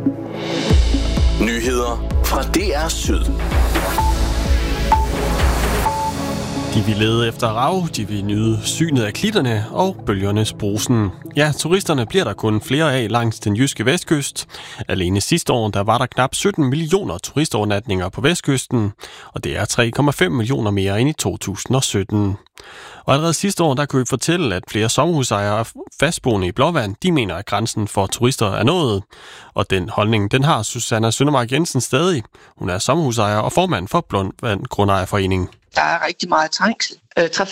Nyheder fra DR Syd. De vil lede efter rav, de vil nyde synet af klitterne og bølgernes brusen. Ja, turisterne bliver der kun flere af langs den jyske vestkyst. Alene sidste år, der var der knap 17 millioner turistovernatninger på vestkysten, og det er 3,5 millioner mere end i 2017. Og allerede sidste år, der kunne vi fortælle, at flere sommerhusejere og fastboende i Blåvand, de mener, at grænsen for turister er nået. Og den holdning, den har Susanna Søndermark Jensen stadig. Hun er sommerhusejer og formand for Blåvand Grundejerforening. Der er rigtig meget trængsel.